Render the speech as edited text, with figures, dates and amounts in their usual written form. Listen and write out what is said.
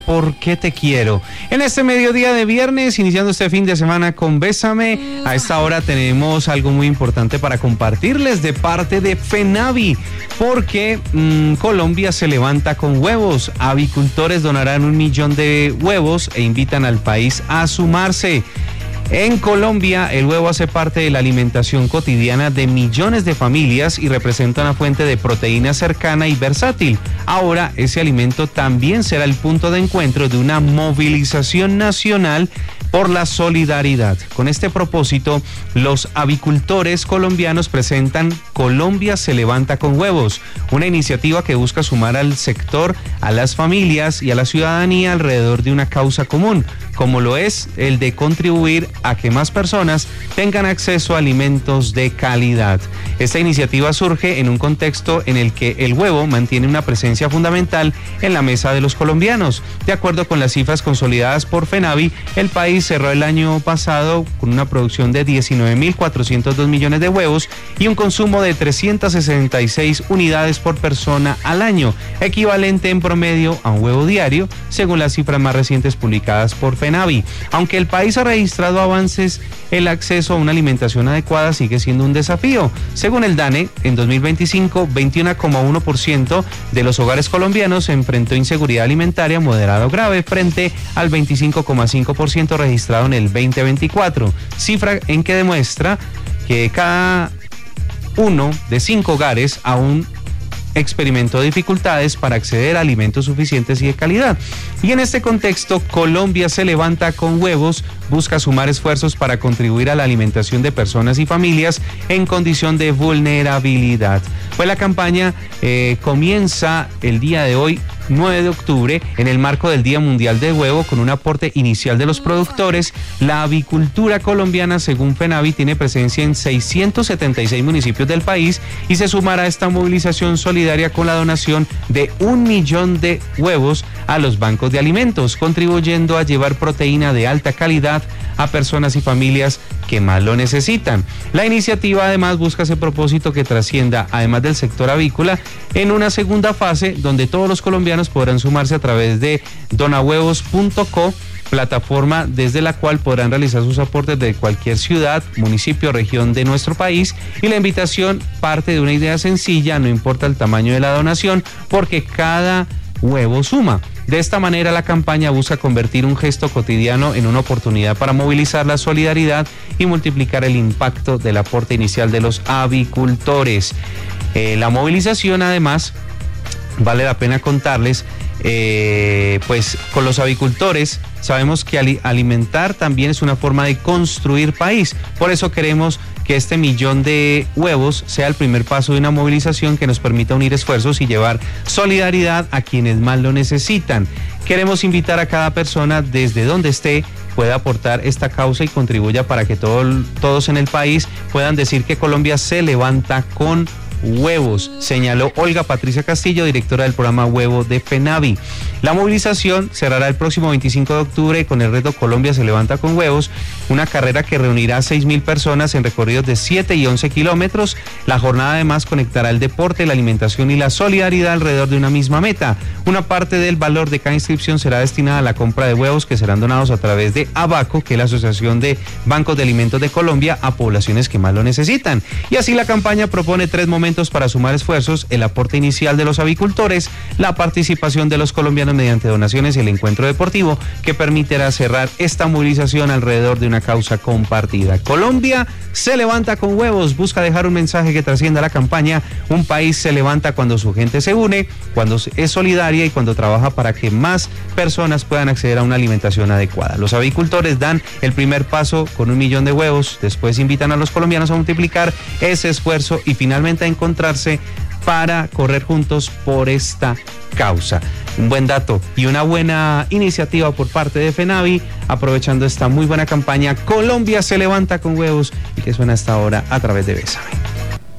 ¿Por qué te quiero? En este mediodía de viernes, iniciando este fin de semana con Bésame, a esta hora tenemos algo muy importante para compartirles de parte de FENAVI, porque Colombia se levanta con huevos. Avicultores donarán 1 millón de huevos e invitan al país a sumarse. En Colombia, el huevo hace parte de la alimentación cotidiana de millones de familias y representa una fuente de proteína cercana y versátil. Ahora, ese alimento también será el punto de encuentro de una movilización nacional por la solidaridad. Con este propósito, los avicultores colombianos presentan Colombia se levanta con huevos, una iniciativa que busca sumar al sector, a las familias y a la ciudadanía alrededor de una causa común, como lo es el de contribuir a que más personas tengan acceso a alimentos de calidad. Esta iniciativa surge en un contexto en el que el huevo mantiene una presencia fundamental en la mesa de los colombianos. De acuerdo con las cifras consolidadas por FENAVI, el país cerró el año pasado con una producción de 19.402 millones de huevos y un consumo de 366 unidades por persona al año, equivalente en promedio a un huevo diario, según las cifras más recientes publicadas por FENAVI. Aunque el país ha registrado avances, el acceso a una alimentación adecuada sigue siendo un desafío. Según el DANE, en 2025, 21,1% de los hogares colombianos se enfrentó inseguridad alimentaria moderada o grave frente al 25,5% registrado en el 2024, cifra en que demuestra que cada uno de 5 hogares aún experimentó dificultades para acceder a alimentos suficientes y de calidad. Y en este contexto, Colombia se levanta con huevos, busca sumar esfuerzos para contribuir a la alimentación de personas y familias en condición de vulnerabilidad. Pues la campaña comienza el día de hoy, 9 de octubre, en el marco del Día Mundial del Huevo, con un aporte inicial de los productores. La avicultura colombiana, según FENAVI, tiene presencia en 676 municipios del país y se sumará a esta movilización solidaria con la donación de 1 millón de huevos a los bancos de alimentos, contribuyendo a llevar proteína de alta calidad a personas y familias que más lo necesitan. La iniciativa además busca ese propósito que trascienda, además del sector avícola, en una segunda fase donde todos los colombianos podrán sumarse a través de donahuevos.co, plataforma desde la cual podrán realizar sus aportes de cualquier ciudad, municipio, región de nuestro país. Y la invitación parte de una idea sencilla: no importa el tamaño de la donación, porque cada huevo suma. De esta manera, la campaña busca convertir un gesto cotidiano en una oportunidad para movilizar la solidaridad y multiplicar el impacto del aporte inicial de los avicultores. La movilización, además, vale la pena contarles, pues con los avicultores sabemos que alimentar también es una forma de construir país. Por eso queremos que este 1 millón de huevos sea el primer paso de una movilización que nos permita unir esfuerzos y llevar solidaridad a quienes más lo necesitan. Queremos invitar a cada persona, desde donde esté, pueda aportar esta causa y contribuya para que todos en el país puedan decir que Colombia se levanta con huevos, señaló Olga Patricia Castillo, directora del programa Huevo de FENAVI. La movilización cerrará el próximo 25 de octubre con el reto Colombia se levanta con huevos, una carrera que reunirá a 6.000 personas en recorridos de 7 y 11 kilómetros. La jornada además conectará el deporte, la alimentación y la solidaridad alrededor de una misma meta. Una parte del valor de cada inscripción será destinada a la compra de huevos que serán donados a través de ABACO, que es la Asociación de Bancos de Alimentos de Colombia, a poblaciones que más lo necesitan. Y así la campaña propone 3 momentos para sumar esfuerzos: el aporte inicial de los avicultores, la participación de los colombianos mediante donaciones y el encuentro deportivo que permitirá cerrar esta movilización alrededor de una causa compartida. Colombia se levanta con huevos, busca dejar un mensaje que trascienda la campaña. Un país se levanta cuando su gente se une, cuando es solidaria y cuando trabaja para que más personas puedan acceder a una alimentación adecuada. Los avicultores dan el primer paso con 1 millón de huevos, después invitan a los colombianos a multiplicar ese esfuerzo y finalmente a encontrarse para correr juntos por esta causa. Un buen dato y una buena iniciativa por parte de FENAVI, aprovechando esta muy buena campaña Colombia se levanta con huevos, y que suena hasta ahora a través de Bésame.